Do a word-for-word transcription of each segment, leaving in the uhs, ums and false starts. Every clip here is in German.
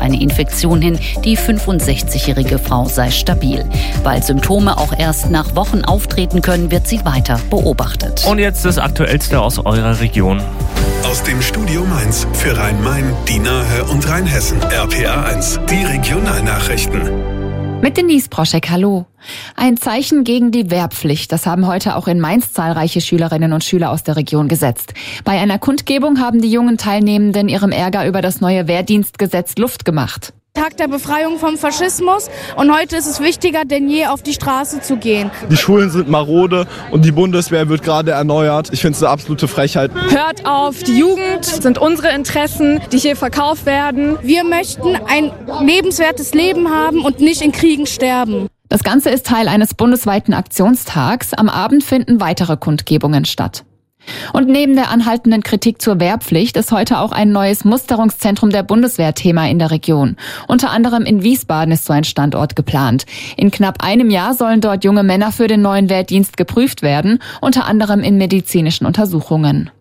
eine Infektion hin. Die fünfundsechzigjährige Frau sei stabil. Weil Symptome auch erst nach Wochen auftreten können, wird sie weiter beobachtet. Und jetzt das Aktuellste aus eurer Region. Aus dem Studio Mainz für Rhein-Main, die Nahe und Rheinhessen. R P A eins, die Regionalnachrichten. Mit Denise Proschek, hallo. Ein Zeichen gegen die Wehrpflicht, das haben heute auch in Mainz zahlreiche Schülerinnen und Schüler aus der Region gesetzt. Bei einer Kundgebung haben die jungen Teilnehmenden ihrem Ärger über das neue Wehrdienstgesetz Luft gemacht. Tag der Befreiung vom Faschismus und heute ist es wichtiger denn je, auf die Straße zu gehen. Die Schulen sind marode und die Bundeswehr wird gerade erneuert. Ich finde es eine absolute Frechheit. Hört auf, die Jugend sind unsere Interessen, die hier verkauft werden. Wir möchten ein lebenswertes Leben haben und nicht in Kriegen sterben. Das Ganze ist Teil eines bundesweiten Aktionstags. Am Abend finden weitere Kundgebungen statt. Und neben der anhaltenden Kritik zur Wehrpflicht ist heute auch ein neues Musterungszentrum der Bundeswehr Thema in der Region. Unter anderem in Wiesbaden ist so ein Standort geplant. In knapp einem Jahr sollen dort junge Männer für den neuen Wehrdienst geprüft werden, unter anderem in medizinischen Untersuchungen.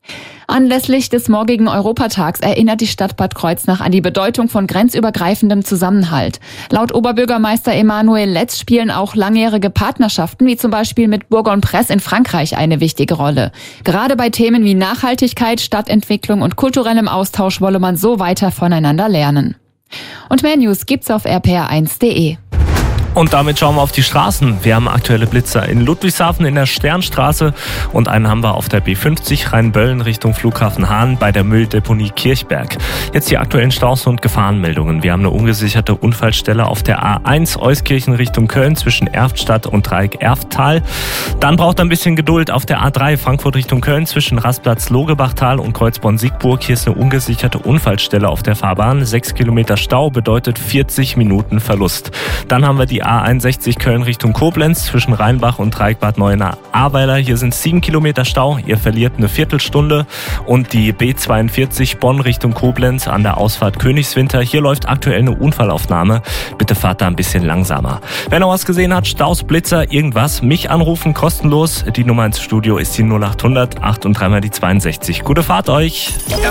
Anlässlich des morgigen Europatags erinnert die Stadt Bad Kreuznach an die Bedeutung von grenzübergreifendem Zusammenhalt. Laut Oberbürgermeister Emmanuel Letz spielen auch langjährige Partnerschaften wie zum Beispiel mit Bourg-en-Bresse in Frankreich eine wichtige Rolle. Gerade bei Themen wie Nachhaltigkeit, Stadtentwicklung und kulturellem Austausch wolle man so weiter voneinander lernen. Und mehr News gibt's auf r p r eins punkt d e. Und damit schauen wir auf die Straßen. Wir haben aktuelle Blitzer in Ludwigshafen in der Sternstraße und einen haben wir auf der B fünfzig Rheinböllen Richtung Flughafen Hahn bei der Mülldeponie Kirchberg. Jetzt die aktuellen Staus- und Gefahrenmeldungen. Wir haben eine ungesicherte Unfallstelle auf der A eins Euskirchen Richtung Köln zwischen Erftstadt und Dreieck-Erfttal. Dann braucht ein bisschen Geduld auf der A drei Frankfurt Richtung Köln zwischen Rastplatz Logebachtal und Kreuzborn-Siegburg. Hier ist eine ungesicherte Unfallstelle auf der Fahrbahn. Sechs Kilometer Stau bedeutet vierzig Minuten Verlust. Dann haben wir die A einundsechzig Köln Richtung Koblenz zwischen Rheinbach und Dreieck-Bad Neuenahr-Ahrweiler. Hier sind sieben Kilometer Stau. Ihr verliert eine Viertelstunde. Und die B zweiundvierzig Bonn Richtung Koblenz an der Ausfahrt Königswinter. Hier läuft aktuell eine Unfallaufnahme. Bitte fahrt da ein bisschen langsamer. Wer noch was gesehen hat, Staus, Blitzer, irgendwas, mich anrufen, kostenlos. Die Nummer ins Studio ist die null acht hundert acht und dreimal die zweiundsechzig. Gute Fahrt euch!